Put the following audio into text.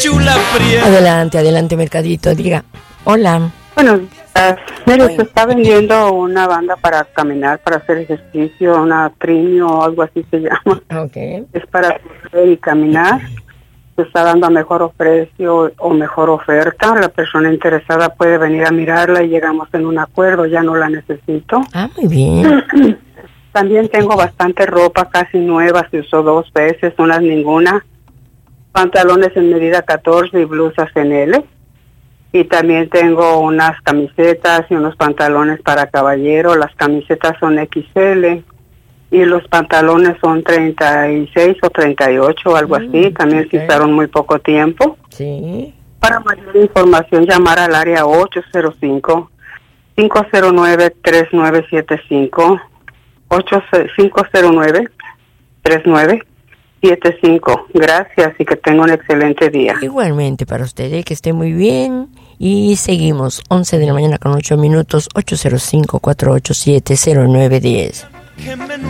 chula prieta. Adelante, Mercadito, diga. Hola. Bueno, mire, se está vendiendo una banda para caminar, para hacer ejercicio, una Trinio o algo así se llama. Okay. Es para correr y caminar. Se está dando a mejor precio o mejor oferta. La persona interesada puede venir a mirarla y llegamos en un acuerdo, ya no la necesito. Ah, muy bien. También tengo bastante ropa casi nueva, se usó 2 veces, unas ninguna. Pantalones en medida 14 y blusas en L. Y también tengo unas camisetas y unos pantalones para caballero. Las camisetas son XL y los pantalones son 36 o 38, algo así. También se usaron muy poco tiempo. Sí. Para mayor información, llamar al área 805-509-3975. 509-3975. Gracias y que tenga un excelente día. Igualmente para usted, que esté muy bien. Y seguimos, 11 de la mañana con 8 minutos, 805-487-0910.